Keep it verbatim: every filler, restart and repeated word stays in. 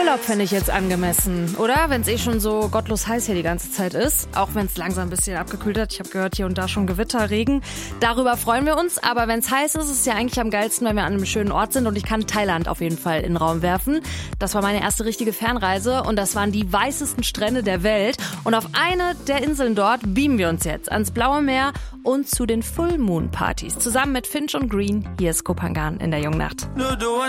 Urlaub fände ich jetzt angemessen, oder? Wenn es eh schon so gottlos heiß hier die ganze Zeit ist. Auch wenn es langsam ein bisschen abgekühlt hat. Ich habe gehört, hier und da schon Gewitter, Regen. Darüber freuen wir uns. Aber wenn es heiß ist, ist es ja eigentlich am geilsten, wenn wir an einem schönen Ort sind. Und ich kann Thailand auf jeden Fall in den Raum werfen. Das war meine erste richtige Fernreise. Und das waren die weißesten Strände der Welt. Und auf eine der Inseln dort beamen wir uns jetzt ans Blaue Meer und zu den Full Moon Partys. Zusammen mit Finch und Green. Hier ist Kopangan in der Jungen Nacht.